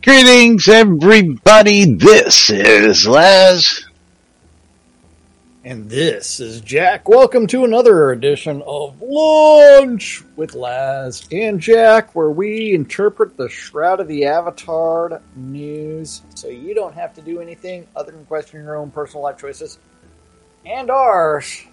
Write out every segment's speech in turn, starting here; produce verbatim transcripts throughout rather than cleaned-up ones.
Greetings, everybody. This is Laz. And this is Jack. Welcome to another edition of Lunch with Laz and Jack, where we interpret the Shroud of the Avatar news so you don't have to do anything other than question your own personal life choices and ours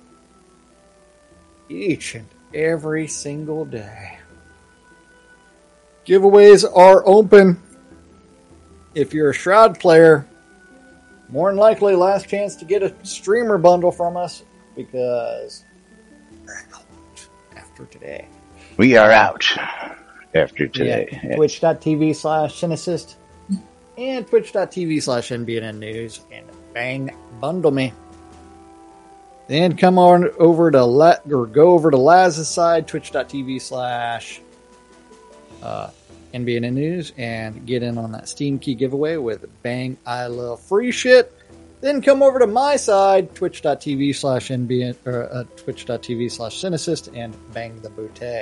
each and every single day. Giveaways are open. If you're a Shroud player, more than likely last chance to get a streamer bundle from us, because we're out after today. We are out after today. Yeah, Yes. Twitch.tv slash Cinesist and Twitch.tv slash N B N N News, and bang, bundle me. Then come on over to let or go over to Laz's side, Twitch.tv slash uh N B N News, and get in on that Steam key giveaway with Bang I Love Free Shit. Then come over to my side, Twitch.tv slash NBN or uh, Twitch.tv slash Cinesist, and bang the booty.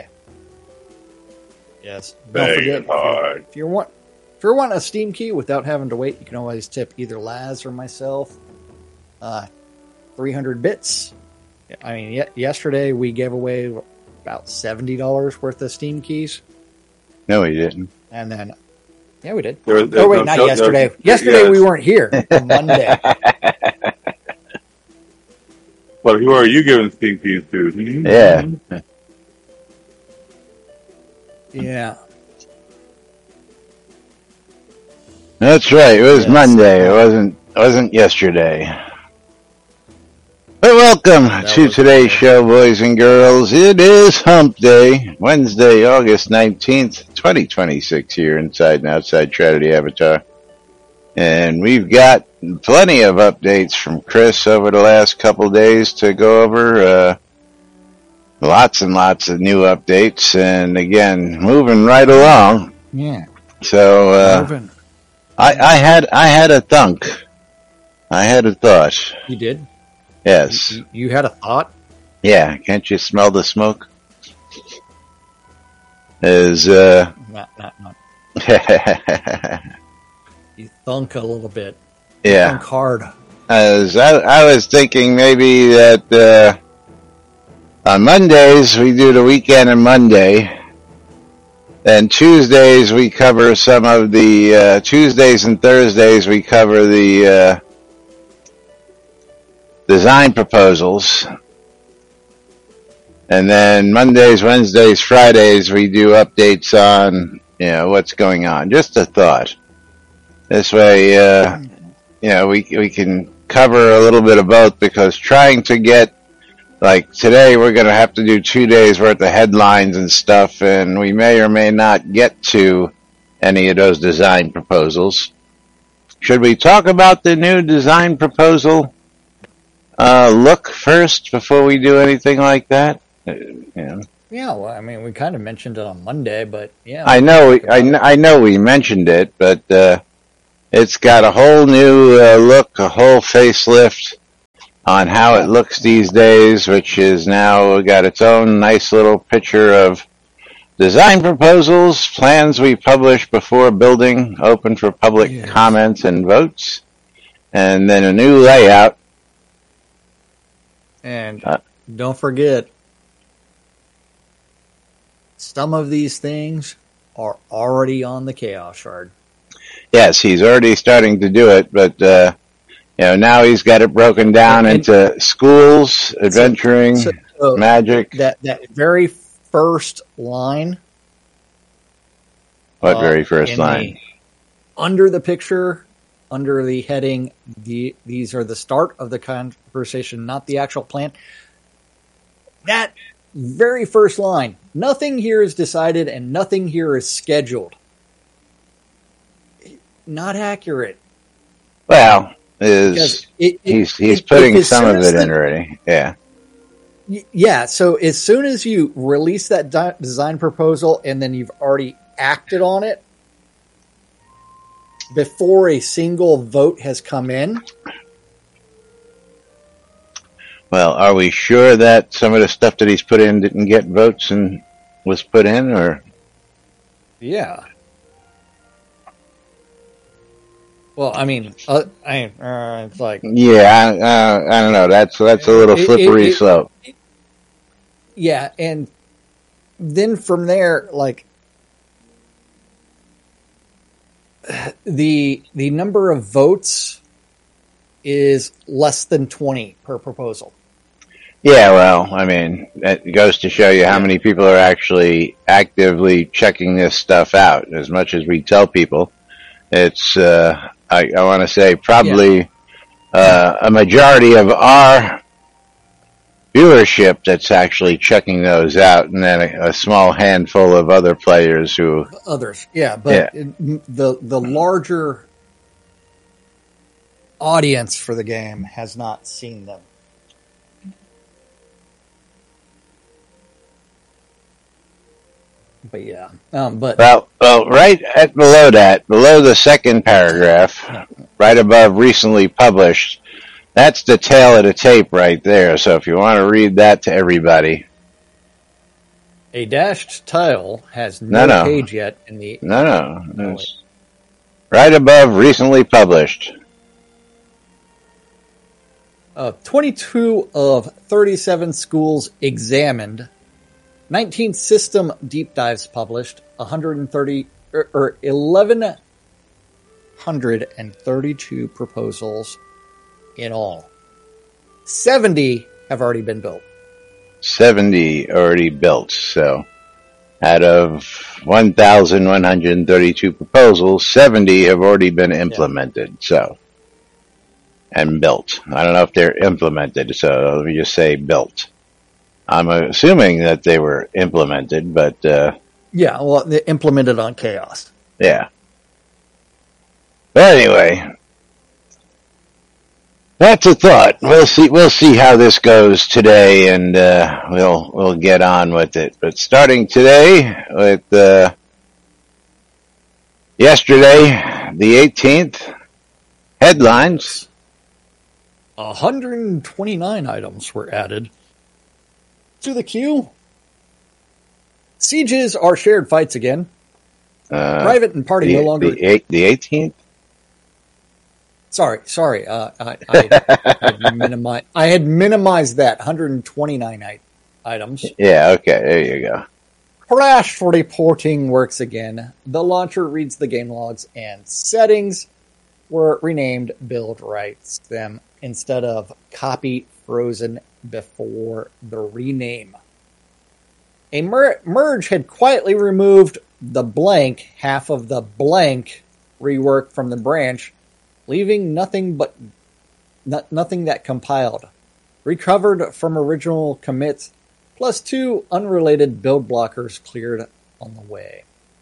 Yes, don't Bang forget it hard. if you're want if you're wanting a Steam key without having to wait, you can always tip either Laz or myself uh, three hundred bits. I mean, y- yesterday we gave away about seventy dollars worth of Steam keys. No, he didn't. And then, yeah, we did. There, Oh, wait, no not show- yesterday. there- Yesterday yes. we weren't here. On Monday. Well, who are you giving Steam keys to? Hmm? Yeah. Yeah. That's right. It was Yes. Monday. It wasn't wasn't yesterday. But welcome That to was today's Monday. show, boys and girls. It is Hump Day, Wednesday, August nineteenth, twenty twenty-six, here inside and outside Shroud of the Avatar. And we've got plenty of updates from Chris over the last couple days to go over. Uh, lots and lots of new updates. And again, moving right along. Yeah. So, uh, Moving. I, I had, I had a thunk. I had a thought. You did? Yes. You, you had a thought? Yeah. Can't you smell the smoke? Is, uh, Not, not, not. yeah. You thunk a little bit. Thunk hard. As I, I was thinking maybe that, uh, on Mondays we do the weekend and Monday. Then Tuesdays we cover some of the, uh, Tuesdays and Thursdays we cover the, uh, design proposals. And then Mondays, Wednesdays, Fridays we do updates on, you know, what's going on. Just a thought. This way, uh, you know, we, we can cover a little bit of both, because trying to get, like today we're going to have to do two days worth of headlines and stuff, and we may or may not get to any of those design proposals. Should we talk about the new design proposal uh, look first before we do anything like that? Uh, you know. Yeah, well, I mean, we kind of mentioned it on Monday, but yeah. I know, we, I, kn- I know we mentioned it, but uh, it's got a whole new uh, look, a whole facelift on how it looks these days, which is now got its own nice little picture of design proposals, plans we publish before building, open for public Yes. comments and votes, and then a new layout. And Uh, don't forget, some of these things are already on the Chaos Shard. Yes, he's already starting to do it, but uh, you know, now he's got it broken down And- into schools, adventuring, So, so magic. that that very first line. What uh, very first in line? the- under the picture, under the heading, the these are the start of the conversation, not the actual plan. That very first line. Nothing here is decided, and nothing here is scheduled. Not accurate. Well, Because is it, it, he's he's it- putting it- as some soon of as it in the- already. Yeah. Y- Yeah, so as soon as you release that di- design proposal and then you've already acted on it before a single vote has come in, Well, are we sure that some of the stuff that he's put in didn't get votes and was put in, or yeah. Well, I mean, uh, I uh, it's like yeah, I, uh, I don't know. That's that's a little It- slippery it- it- slope. yeah, and then from there, like the the number of votes is less than twenty per proposal. Yeah, well, I mean, it goes to show you how many people are actually actively checking this stuff out. As much as we tell people, it's, uh, I, I want to say probably uh, a majority of our viewership that's actually checking those out, and then a, a small handful of other players who, Others, yeah, but Yeah. it- the the larger audience for the game has not seen them. But yeah, um, but well, well, right at below that, below the second paragraph, right above recently published, that's the tail of the tape right there. So if you want to read that to everybody, a dashed tile has no, No, no. page yet in the no, no, No, it's right above recently published. uh, twenty-two of thirty-seven schools examined, nineteen system deep dives published, one hundred thirty or, or eleven thirty-two proposals in all. seventy have already been built. seventy already built. So out of one thousand one hundred thirty-two proposals, seventy have already been implemented. So, and built. I don't know if they're implemented. So let me just say built. I'm assuming that they were implemented, but, uh, Yeah, well, they implemented on Chaos. yeah. But anyway, that's a thought. We'll see. We'll see how this goes today, and uh, we'll we'll get on with it. But starting today with uh, yesterday, the eighteenth, headlines. one hundred twenty-nine items were added to the queue. Sieges are shared fights again. Uh, Private and party the, no longer. the, eight, the eighteenth. Sorry, sorry. Uh, I, I, had minimi- I had minimized that. one hundred twenty-nine I- items. Yeah. Okay. There you go. Crash reporting works again. The launcher reads the game logs and settings were renamed build writes them instead of copy frozen before the rename. A mer- merge had quietly removed the blank half of the blank rework from the branch, leaving nothing but no- nothing that compiled. Recovered from original commits, plus two unrelated build blockers cleared on the way.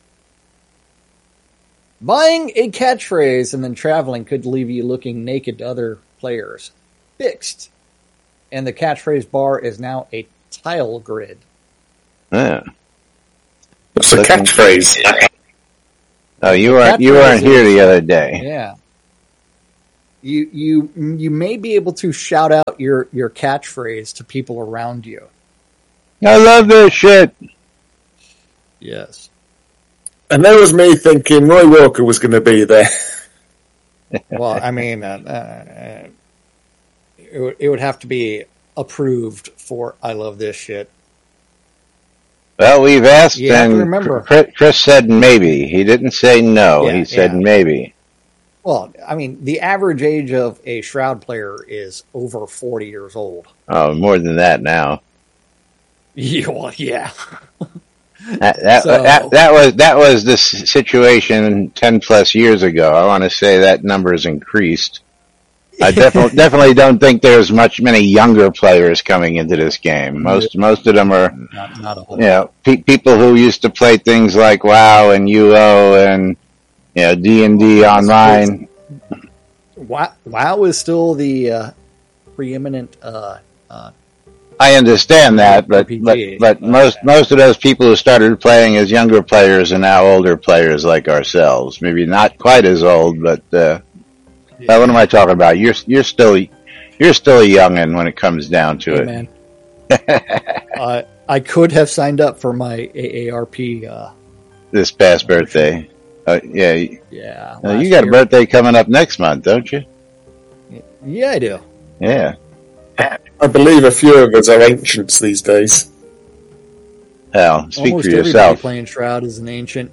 Buying a catchphrase and then traveling could leave you looking naked to other players. Fixed. And the catchphrase bar is now a tile grid. Yeah. It's a catchphrase. Oh, you weren't you weren't here the other day. Yeah. You you you may be able to shout out your, your catchphrase to people around you. I love this shit. Yes. And there was me thinking Roy Walker was going to be there. Well, I mean, uh, uh, it, would, it would have to be approved for I love this shit. Well, we've asked, You have to and remember. Chris, Chris said maybe. He didn't say no. Yeah, he said yeah. maybe. Well, I mean, the average age of a Shroud player is over forty years old. Oh, more than that now. Yeah, well, yeah. That that, So- that that was that was the s- situation ten plus years ago. I want to say that number has increased. I definitely definitely don't think there's much many younger players coming into this game. Most most of them are, Not, not a whole you know, pe- people who used to play things like WoW and U O and, you know, D and D online. WoW, WoW is still the uh, preeminent. Uh, uh, I understand that, but R P G, but, but but- most most of those people who started playing as younger players are now older players like ourselves. Maybe not quite as old, but uh, uh, what am I talking about? You're you're still you're still a youngin' when it comes down to hey, it. man. uh, I could have signed up for my A A R P. Uh, This past birthday, Uh, yeah. Yeah. Uh, you last got a year. birthday coming up next month, don't you? Yeah, I do. Yeah. I believe a few of us are ancients these days. Well, speak Almost for everybody yourself. playing Shroud is an ancient.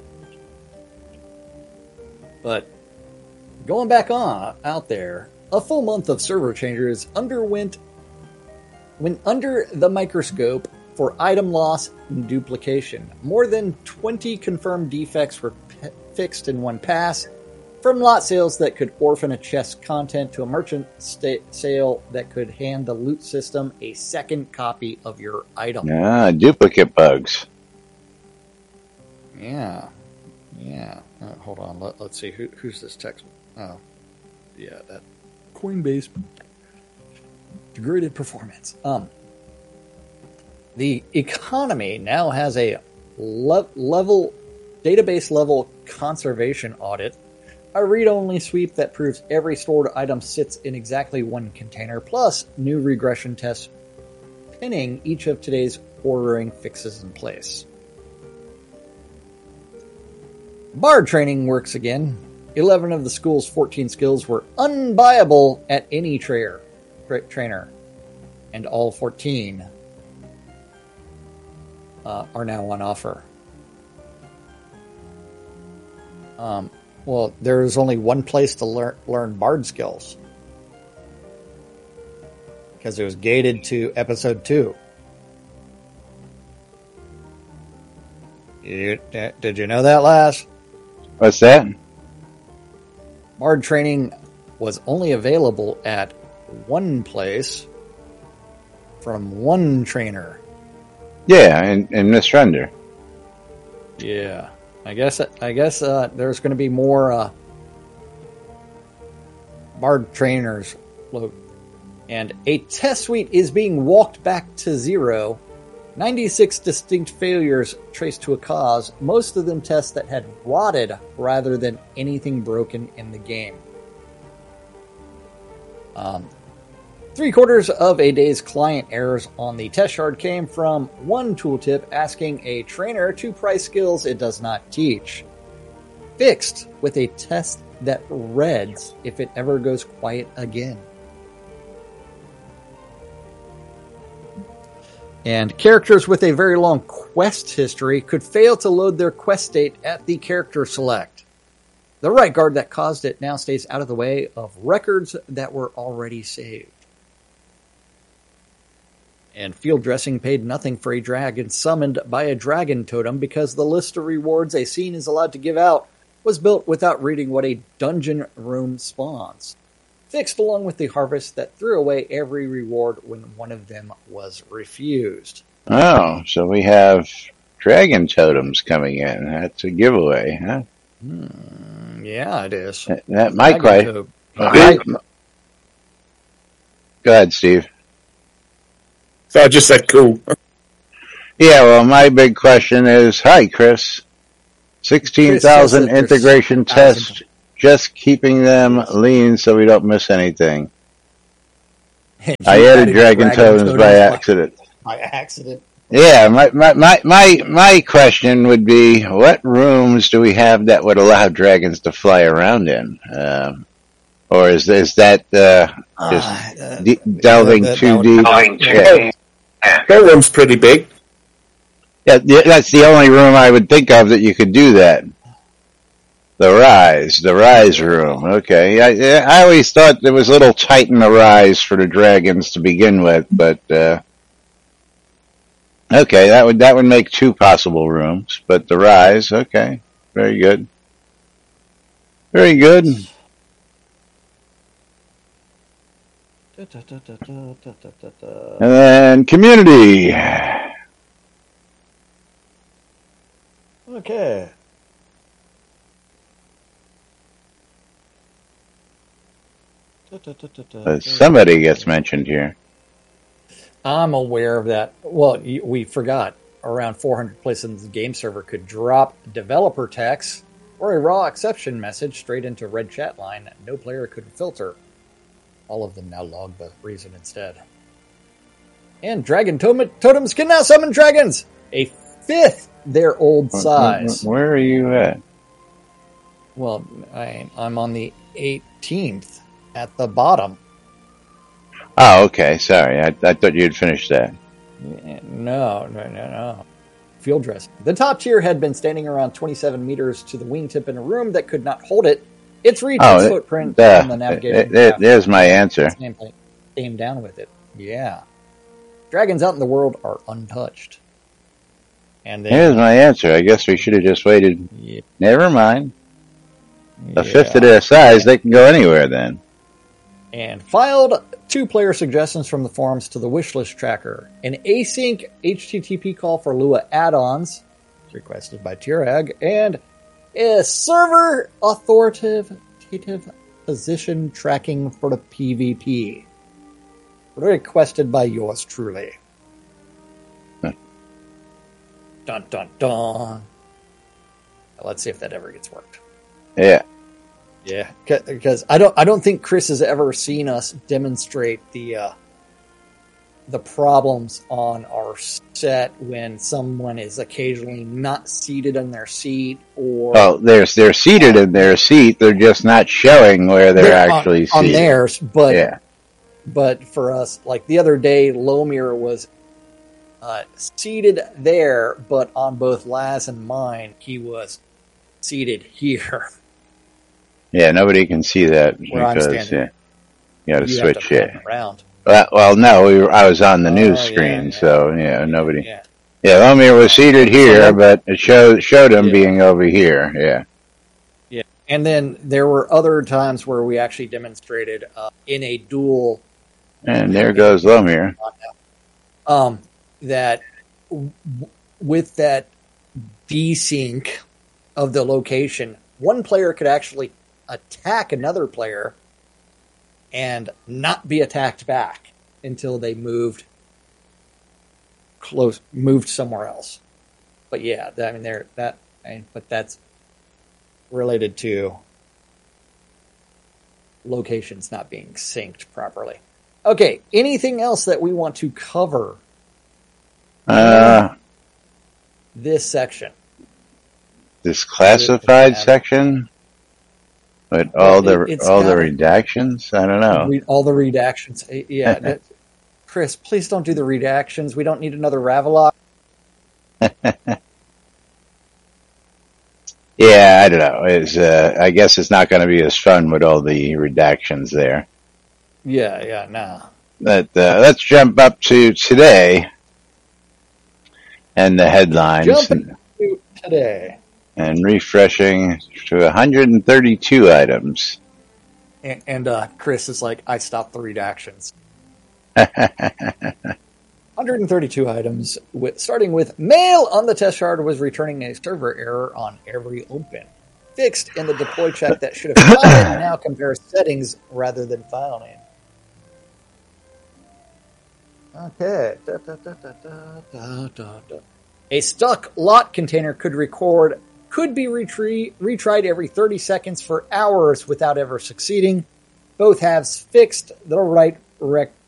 But going back on out there, a full month of server changes underwent when under the microscope for item loss and duplication. More than twenty confirmed defects were p- fixed in one pass, from lot sales that could orphan a chest content to a merchant sta- sale that could hand the loot system a second copy of your item. Ah, duplicate bugs. Yeah, yeah. Uh, hold on. Let, let's see. Who, who's this text? Oh, yeah, that Coinbase degraded performance. Um, the economy now has a le- level database level conservation audit, a read-only sweep that proves every stored item sits in exactly one container, plus new regression tests pinning each of today's ordering fixes in place. Bard training works again. eleven of the school's fourteen skills were unbuyable at any trainer, trainer, and all fourteen uh, are now on offer. Um, well, there's only one place to learn, learn Bard skills, because it was gated to episode two. You, did you know that, Lass? What's that? Bard training was only available at one place from one trainer. Yeah, and, and Miss Render. Yeah, I guess I guess uh, there's going to be more uh, Bard trainers, and a test suite is being walked back to zero. ninety-six distinct failures traced to a cause, most of them tests that had rotted rather than anything broken in the game. Um, three quarters of a day's client errors on the test shard came from one tooltip asking a trainer to price skills it does not teach, fixed with a test that reads if it ever goes quiet again. And characters with a very long quest history could fail to load their quest state at the character select. The right guard that caused it now stays out of the way of records that were already saved. And field dressing paid nothing for a dragon summoned by a dragon totem because the list of rewards a scene is allowed to give out was built without reading what a dungeon room spawns. Fixed along with the harvest that threw away every reward when one of them was refused. Oh, so we have dragon totems coming in. That's a giveaway, huh? Hmm, yeah, it is. That, that might Dragon quite. totem. Might, go ahead, Steve. So I just said cool. Yeah, well, my big question is, hi, Chris. sixteen thousand Chris says that there's integration six thousand. tests, just keeping them lean so we don't miss anything. I You added dragon totems by accident. By accident. Yeah, my, my, my, my, my question would be, what rooms do we have that would allow dragons to fly around in? Um, or is, is that uh, just Uh, de- delving that- that too would- deep? Yeah. That one's pretty big. Yeah, th- that's the only room I would think of that you could do that. The Rise, the Rise room. Okay, I, I always thought there was a little tight in the Rise for the dragons to begin with, but uh, okay, that would that would make two possible rooms. But the Rise, okay, very good, very good. And then community. Okay. Uh, somebody gets mentioned here. I'm aware of that. Well, y- we forgot. Around four hundred places in the game server could drop developer text or a raw exception message straight into red chat line that no player could filter. All of them now log the reason instead. And dragon totem- totems can now summon dragons! A fifth their old size. Where are you at? Well, I, I'm on the eighteenth at the bottom. Oh, okay. Sorry. I, I thought you had finished that. No, no, no, no. Field dress. The top tier had been standing around twenty-seven meters to the wingtip in a room that could not hold it. Its reach Oh, its it- footprint Duh. on the navigation. There- there- there's my answer. Came down with it. Yeah. Dragons out in the world are untouched. And then, Here's my answer. I guess we should have just waited. Yeah. Never mind. A Yeah. fifth of their size, they can go anywhere then. And filed two player suggestions from the forums to the wishlist tracker. An async H T T P call for Lua add-ons, requested by Tirag, and a server authoritative position tracking for the PvP, requested by yours truly. Huh. Dun dun dun. Let's see if that ever gets worked. Yeah. Yeah, because I don't, I don't think Chris has ever seen us demonstrate the uh, the problems on our set when someone is occasionally not seated in their seat, or Well, they're they're seated in their seat. They're just not showing where they're, They're on- actually on, seated. theirs. But Yeah. but for us, like the other day, Lomir was uh, seated there, but on both Laz and mine, he was seated here. Yeah. Nobody can see that Where I'm because standing. yeah, you got to You have switch to it. pan around. Well, well, no, we were, I was on the news Oh, yeah, screen, yeah. so yeah, nobody. Yeah. Yeah, Lomir was seated here, So- but it showed showed him Yeah. being over here. Yeah. Yeah, and then there were other times where we actually demonstrated uh, in a duel And there goes Lomir. um, that w- with that desync of the location, one player could actually attack another player and not be attacked back until they moved close, moved somewhere else. But yeah, I mean, there that, I mean, but that's related to locations not being synced properly. Okay, anything else that we want to cover Uh, this section? this classified Yeah. section with Well, all the it- it's all the gotta- redactions. I don't know. Read all the redactions. Eh, Yeah, that- Chris, please don't do the redactions. We don't need another Ravelock. Yeah, I don't know. It's, uh, I guess it's not going to be as fun with all the redactions there. Yeah, yeah, no. But uh, let's jump up to today and the headlines Jumping and, to today. and refreshing to one hundred thirty-two items. And, and uh, Chris is like, I stopped the redactions. one hundred thirty-two items, with, starting with mail on the test shard was returning a server error on every open. Fixed in the deploy check that should have found it, now compares settings rather than file name. Okay. Da, da, da, da, da, da, da, da. A stuck lot container could record, could be retrie- retried every thirty seconds for hours without ever succeeding. Both halves fixed the right rec-